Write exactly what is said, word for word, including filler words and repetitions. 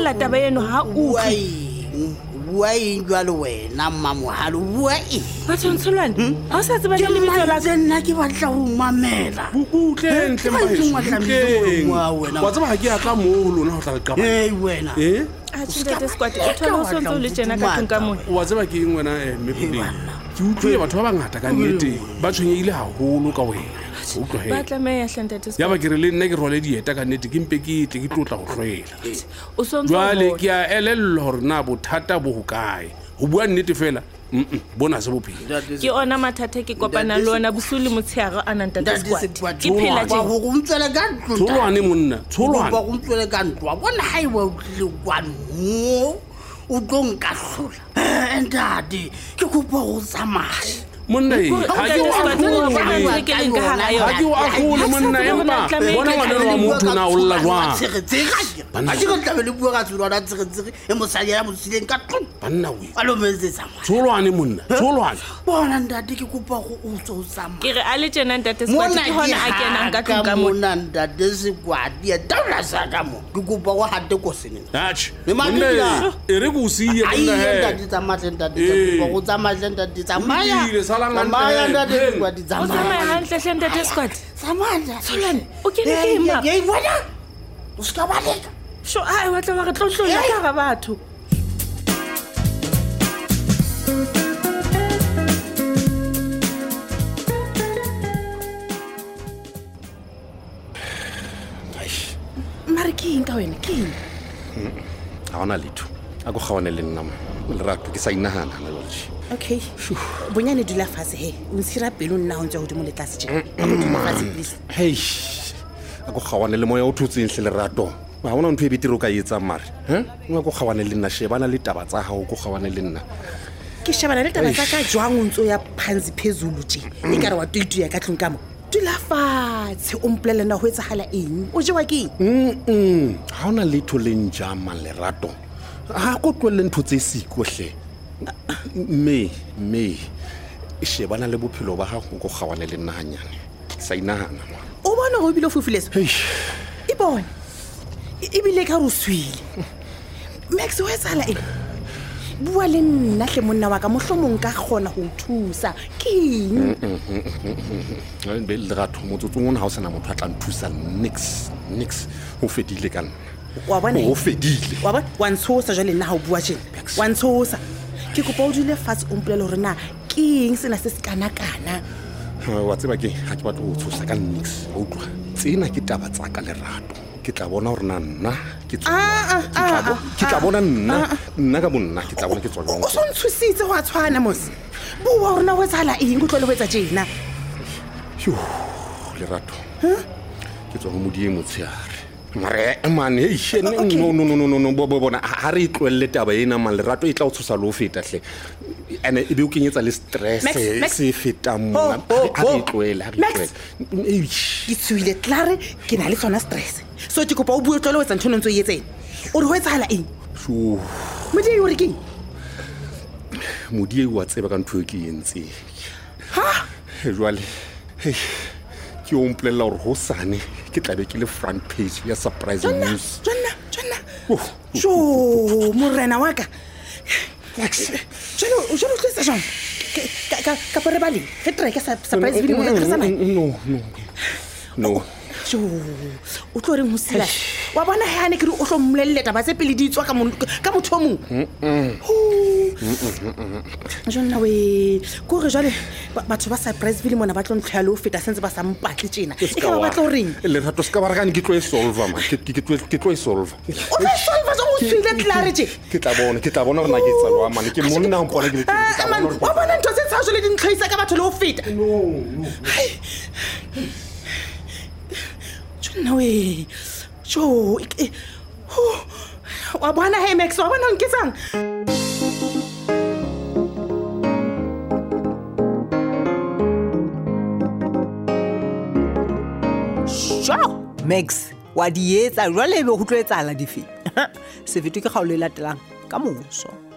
tlohella taba eno ha o Why jwalo wena mamohalo why batho ntsolwane ha o sa tseba le lebitso la nna ke batla ho mamela butle ntle maheso wa tseba ha ke ya ka mo lona ho tla le qaba eh wena eh a tshwete squad o thola o sontso le tjena ka tlung ka mona wa tseba ke eng wena eh mepuleng ke utlwe batho ba bangata ka nnete ba tshwenyeile haholo ka wena ba tlameha hlantate ya ba ke re le nne ke role dieta ka nnete ke mpe ke tle ke tlotla go hlwela o sontso jwale ke a elello hore na bothata bo hokae ho bua nnete fela mm bona se bophelo ke ona mathata ke kopana le ona bosuli motshego a nang ntate squad ke phela je go ntswela ka ntlo tsolwane monna tsolwane ba go ntswela ka ntlo bona hai wa le kwano o tlo nka hlola ntate ke kopa go tsamaya monna e ha ke wa akole monna empa bona ngwana wa motho na o lla jwa banna ke tla le bua ka tsolo ra tsege e mosadi ya mosileng ka tlo banna we alo metse tsamaya tsolwane monna tsolwane bona ntate ke kopa go o tso tsamaya ke re a le tjena ntate squad ke hona a kenang ka tlung ka mona ntate squad ya taula sa ka mo ke kopa go hatte ko sene ach monna e re go siye monna he ntate tsamaya ntate kopa go tsamaya ntate tsamaya Samaya ntate squad tsamaya tsamaya hantle hle ntate squad tsamaya tsolwane o ke le ke ma ye bona o ska ba leka sho ai wa tla ba re tlotlolla ka ga batho Marking ka wena ke ha ona letho a go gawane le nna le rato ke sa inahana le lotse okay bonyane dula fase he o nsira pelo nna ho ntse ho dimo le tlase tje please hey a go gawane le moya o thutseng hle le rato ba bona ntwe bitiro ka etsa mare he o go gawane le nna shebana le taba tsa hao go gawane le nna ke shebana le taba tsa ka jwang o ntso ya phansi phezulu tje e ka re wa tuitu ya ka tlung ka mo dula fatshe o mpolele na ho etsahala eng o jewa ke mm ha ona letho le njama le rato ha go tlwele ntho tse siko hle me me e shebana le bophelo ba gago go gawane le nna hanyane sa inahana o bona go bile fofuleso e bona e bile ka ruswile Max o etsala eng bua le nna hle monna wa ka mohlomong ka gona go thusa keng a be le ratho motsotso ngwana ha o sena motho a tla nthusa nix nix o fedile kana wa bona o fedile wa bona wa ntshosa jale nna ha o bua tjena wa ntshosa ke kopa o dule fatshe o mpolele hore na keng sena se se kana kana wa tseba ke ha ke batla go tshosa ka nix o utlwa tsena ke taba tsa ka le rato ke tla bona hore nna ke tswa ke tla bona nna nna ka bonna ke tla bona ke tswa o son tshusitse wa tshwana mos bua hore na o tsala eng go tlole ho etsa tjena yo le rato ke tswa go modie motshiare mare man hey no no no no no bo bona ha re itlwelle taba ena man le rato e tla o tshosa lo feta hle ene e be o kenyetsa le stress se feta mona ha re itlwelle ha re itlwelle ke tswile klare ke na le tsona stress so ke kopa o bue tlole o etsa ntho ntse o etseng o re ho etsahala eng sho modie o re ke modie wa tseba ka ntho e ke entse ha jwale hey ke o mpolella hore ho sane ke tla be ke le front page ya surprise news jonna jonna jo morena wa ka jalo jalo tlisa jang ka ka ka pore bali ke tre ka surprise video mo ka tsama no no no jo o tlo re musila wa bona ha ne ke re o hlo mmolelle taba tse pele di tswa ka mo ka motho mo jonna we go re jale batho ba surprise video mona ba tlo ntlhalo o feta sentse ba sa mpatle tjena e ka ba tlo reng le rato ska ba ragane ke tlo e solve ma ke ke tlo ke tlo e solve o tlo solve zo mo tsile clarity ke tla bona ke tla bona re na ke tsa lwa man ke monna ho mpona ke le tla bona wa bona ntho tse tsa jole di ntlhaisa ka batho le o feta no no jonna we jo wa bona hey Max wa bona nketsang Max wa di etsa jwale be go tlo etsala dife se fete ke kgaolo e latelang ka moso